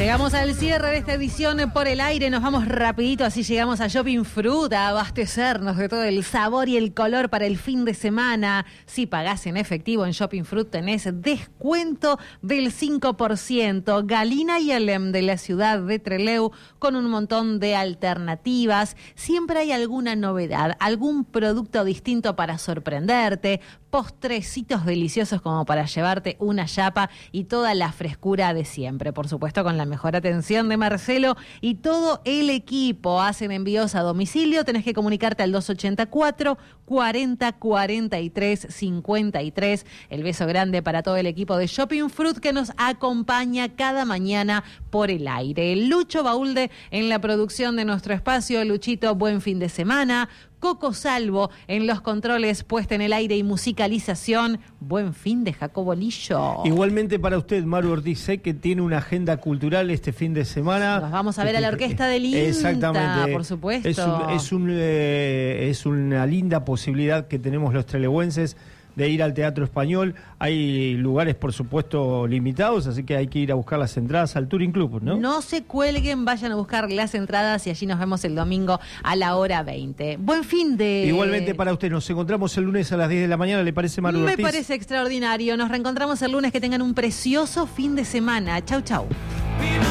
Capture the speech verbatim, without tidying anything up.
Llegamos al cierre de esta edición por el aire, nos vamos rapidito, así llegamos a Shopping Fruit a abastecernos de todo el sabor y el color para el fin de semana. Si pagás en efectivo en Shopping Fruit tenés descuento del cinco por ciento. Galina y Alem de la ciudad de Trelew con un montón de alternativas. Siempre hay alguna novedad, algún producto distinto para sorprenderte, postrecitos deliciosos como para llevarte una chapa y toda la frescura de siempre. Por supuesto, con la mejor atención de Marcelo y todo el equipo. Hacen envíos a domicilio. Tenés que comunicarte al dos ochenta y cuatro, cuarenta, cuarenta y tres, cincuenta y tres. El beso grande para todo el equipo de Shopping Fruit que nos acompaña cada mañana por el aire. Lucho Baulde en la producción de nuestro espacio. Luchito, buen fin de semana. Coco Salvo en los controles, puesta en el aire y musicalización. Buen fin de Jacobo Lillo. Igualmente para usted, Maru Ortiz, sé que tiene una agenda cultural este fin de semana. Nos vamos a ver a la orquesta del INTA, exactamente, por supuesto. Es, un, es, un, eh, es una linda posibilidad que tenemos los trelewenses de ir al Teatro Español. Hay lugares, por supuesto, limitados, así que hay que ir a buscar las entradas al Touring Club, ¿no? No se cuelguen, vayan a buscar las entradas y allí nos vemos el domingo a la hora veinte. Buen fin de... Igualmente para usted, nos encontramos el lunes a las diez de la mañana, ¿le parece, Maru Ortiz? Me parece extraordinario. Nos reencontramos el lunes, que tengan un precioso fin de semana. Chau, chau.